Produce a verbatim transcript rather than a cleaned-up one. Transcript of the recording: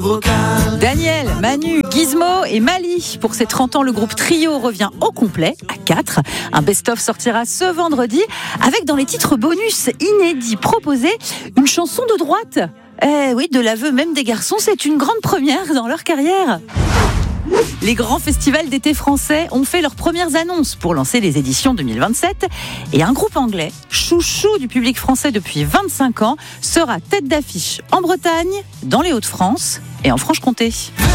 vocal. Daniel, Manu, Gizmo et Mali. Pour ses trente ans, le groupe Trio revient au complet, à quatre. Un best-of sortira ce vendredi, avec dans les titres bonus inédits proposés, une chanson de droite. Eh oui, de l'aveu même des garçons, c'est une grande première dans leur carrière. Les grands festivals d'été français ont fait leurs premières annonces pour lancer les éditions deux mille vingt-sept. Et un groupe anglais, chouchou du public français depuis vingt-cinq ans, sera tête d'affiche en Bretagne, dans les Hauts-de-France et en Franche-Comté.